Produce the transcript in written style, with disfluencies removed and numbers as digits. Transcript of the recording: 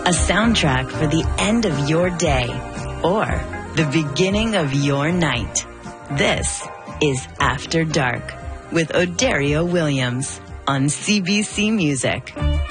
a soundtrack for the end of your day or the beginning of your night. This is After Dark with Odario Williams on CBC Music.